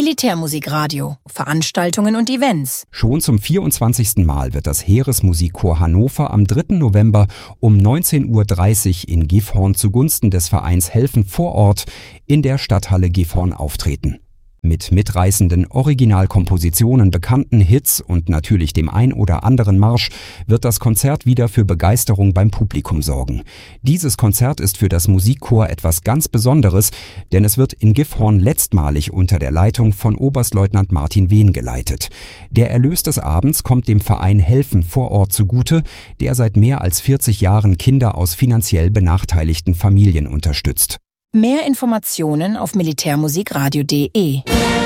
Militärmusikradio, Veranstaltungen und Events. Schon zum 24. Mal wird das Heeresmusikchor Hannover am 3. November um 19:30 Uhr in Gifhorn zugunsten des Vereins Helfen vor Ort in der Stadthalle Gifhorn auftreten. Mit mitreißenden Originalkompositionen, bekannten Hits und natürlich dem ein oder anderen Marsch wird das Konzert wieder für Begeisterung beim Publikum sorgen. Dieses Konzert ist für das Musikchor etwas ganz Besonderes, denn es wird in Gifhorn letztmalig unter der Leitung von Oberstleutnant Martin Wehn geleitet. Der Erlös des Abends kommt dem Verein Helfen vor Ort zugute, der seit mehr als 40 Jahren Kinder aus finanziell benachteiligten Familien unterstützt. Mehr Informationen auf militärmusikradio.de